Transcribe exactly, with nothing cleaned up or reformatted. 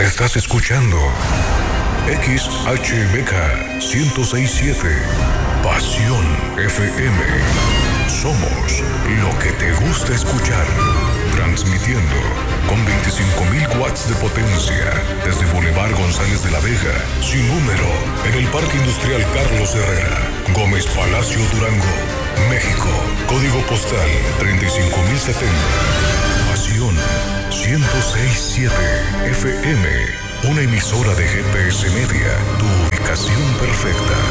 Estás escuchando X H B K ciento seis punto siete. Pasión F M. Somos lo que te gusta escuchar. Transmitiendo con veinticinco mil watts de potencia desde Boulevard González de la Vega, sin número, en el Parque Industrial Carlos Herrera, Gómez Palacio, Durango, México. Código postal treinta y cinco mil setenta. Pasión ciento seis punto siete F M. Una emisora de G P S Media. Tu ubicación perfecta.